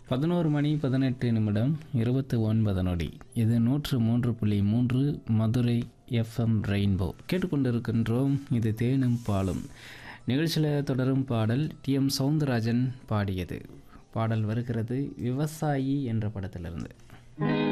11 மணி 18 நிமிடம் 29 நொடி. இது 103.3 மதுரை எஃப்எம் ரெயின்போ. கேட்டுக்கொண்டிருக்கின்றோம். இது தேனும் பாலும் நிகழ்ச்சியில் தொடரும் பாடல் டி.எம். சௌந்தரராஜன் பாடியது. பாடல் வருகிறது விவசாயி என்ற படத்திலிருந்து.